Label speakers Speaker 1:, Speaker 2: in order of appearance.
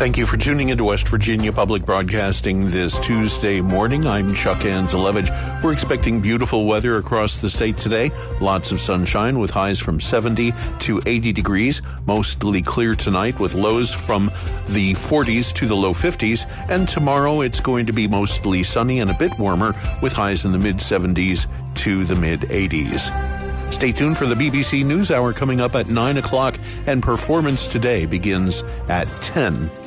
Speaker 1: Thank you for tuning into West Virginia Public Broadcasting this Tuesday morning. I'm Chuck Anzelevich. We're expecting beautiful weather across the state today. Lots of sunshine with highs from 70 to 80 degrees. Mostly clear tonight with lows from the 40s to the low 50s. And tomorrow it's going to be mostly sunny and a bit warmer with highs in the mid 70s to the mid 80s. Stay tuned for the BBC NewsHour coming up at 9 o'clock, and Performance Today begins at 10